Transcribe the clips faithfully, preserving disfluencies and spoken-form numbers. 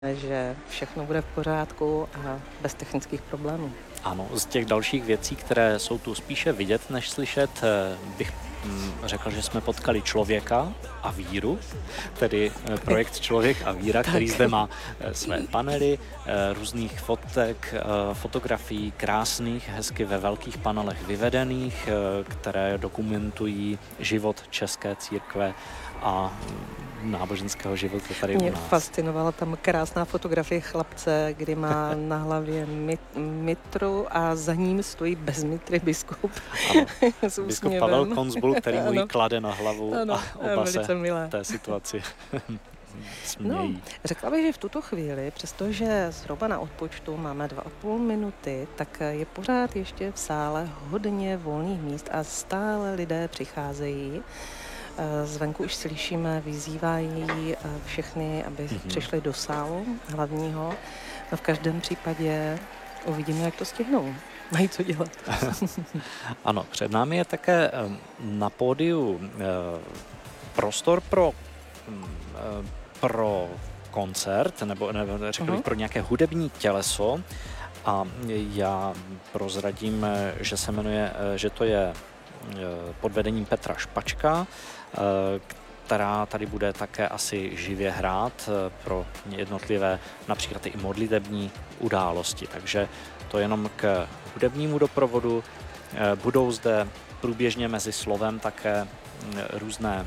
že všechno bude v pořádku a bez technických problémů. Ano, z těch dalších věcí, které jsou tu spíše vidět než slyšet, bych řekl, že jsme potkali člověka a víru, tedy projekt Člověk a víra, který zde má své panely, různých fotek, fotografií krásných, hezky ve velkých panelech vyvedených, které dokumentují život české církve a náboženského života tady Mě u nás. fascinovala tam krásná fotografie chlapce, kdy má na hlavě mit, mitru a za ním stojí bez mitry biskup. Ano, biskup Pavel Konzbul, který mu ji klade na hlavu ano, a oba se milé. v té situaci smějí. No, řekla bych, že v tuto chvíli, přestože zhruba na odpočtu máme dva a půl minuty, tak je pořád ještě v sále hodně volných míst a stále lidé přicházejí. Zvenku už slyšíme, vyzývají všechny, aby mm-hmm. přišli do sálu hlavního. No v každém případě uvidíme, jak to stihnou. Mají co dělat. Ano, před námi je také na pódiu prostor pro, pro koncert, nebo, nebo řekl bych uh-huh. pro nějaké hudební těleso. A já prozradím, že se jmenuje, že to je pod vedením Petra Špačka, která tady bude také asi živě hrát pro jednotlivé například i modlitební události. Takže to jenom k hudebnímu doprovodu. Budou zde průběžně mezi slovem také různé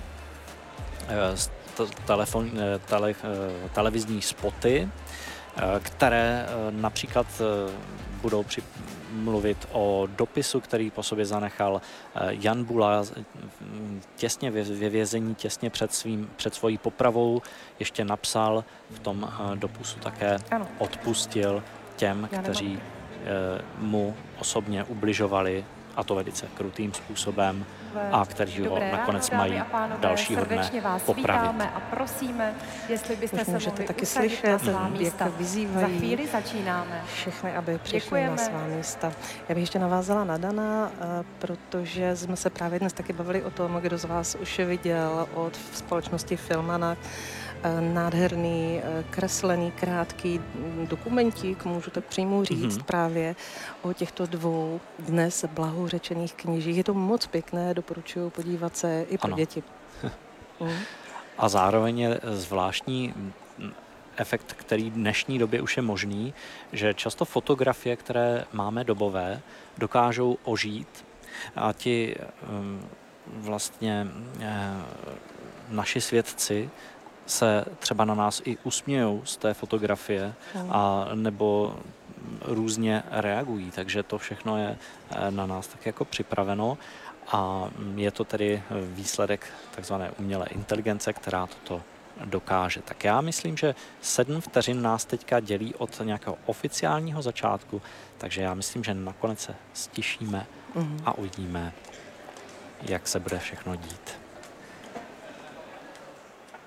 telefon, tele, televizní spoty, které například budou při mluvit o dopisu, který po sobě zanechal Jan Bula těsně ve vězení, těsně před, svým, před svojí popravou. Ještě napsal v tom dopisu také ano. odpustil těm, kteří mu osobně ubližovali, a to velice krutým způsobem, a kteří ho Dobré nakonec ráno, mají pánové, dalšího dne popravit. A prosíme, jestli byste Už se můžete mohli taky usadit slyšet, na svá jak místa. vyzývají Za chvíli začínáme. všechny, aby přišli Děkujeme. na svá místa. Já bych ještě navázala na Dana, protože jsme se právě dnes taky bavili o tom, kdo z vás už viděl od společnosti Filmana nádherný, kreslený, krátký dokumentík, můžu tak přímo říct, mm-hmm. právě o těchto dvou dnes blahořečených kněžích. Je to moc pěkné, doporučuji podívat se i pro ano. děti. mm. A zároveň je zvláštní efekt, který v dnešní době už je možný, že často fotografie, které máme dobové, dokážou ožít a ti vlastně naši svědci se třeba na nás i usmějou z té fotografie a nebo různě reagují, takže to všechno je na nás tak jako připraveno a je to tedy výsledek takzvané umělé inteligence, která toto dokáže. Tak já myslím, že sedm vteřin nás teďka dělí od nějakého oficiálního začátku, takže já myslím, že nakonec se stišíme mm-hmm. a uvidíme, jak se bude všechno dít.